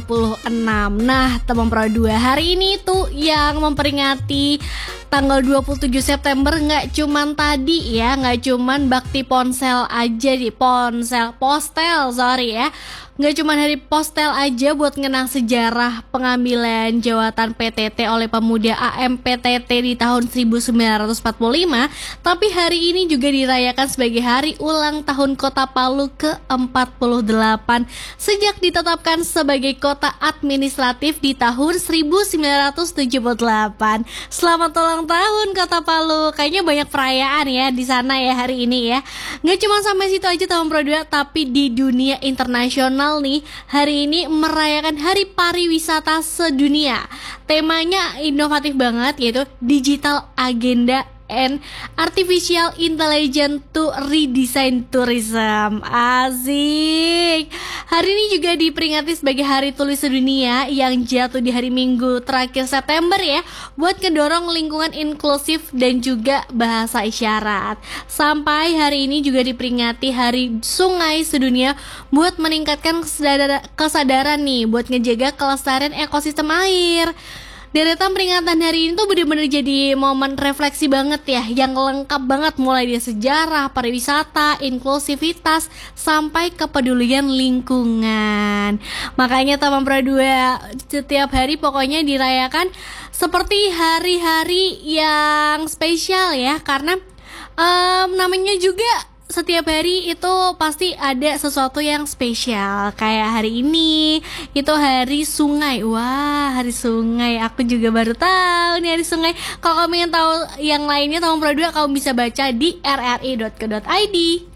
Nah, teman Pro 2, hari ini tuh yang memperingati tanggal 27 September nggak cuman tadi ya, nggak cuman bakti ponsel aja di postel, sorry ya. Nggak cuma hari postel aja buat ngenang sejarah pengambilan jawatan PTT oleh pemuda AMPTT di tahun 1945, tapi hari ini juga dirayakan sebagai hari ulang tahun Kota Palu ke-48 sejak ditetapkan sebagai kota administratif di tahun 1978. Selamat ulang tahun Kota Palu. Kayaknya banyak perayaan ya di sana ya hari ini ya. Nggak cuma sampai situ aja teman Pro 2, tapi di dunia internasional nih, hari ini merayakan Hari Pariwisata Sedunia. Temanya inovatif banget, yaitu Digital Agenda and Artificial Intelligence to Redesign Tourism. Asik. Hari ini juga diperingati sebagai Hari Tulis Sedunia yang jatuh di hari Minggu terakhir September ya, buat ngedorong lingkungan inklusif dan juga bahasa isyarat. Sampai hari ini juga diperingati Hari Sungai Sedunia buat meningkatkan kesadaran nih buat ngejaga kelestarian ekosistem air. Deretan peringatan hari ini tuh bener-bener jadi momen refleksi banget ya, yang lengkap banget mulai dari sejarah, pariwisata, inklusivitas, sampai kepedulian lingkungan. Makanya teman Pro 2, setiap hari pokoknya dirayakan seperti hari-hari yang spesial ya, karena namanya juga setiap hari itu pasti ada sesuatu yang spesial. Kayak hari ini itu hari sungai. Wah, hari sungai. Aku juga baru tahu nih hari sungai. Kalau kamu ingin tahu yang lainnya teman Pro 2, kamu bisa baca di rri.co.id.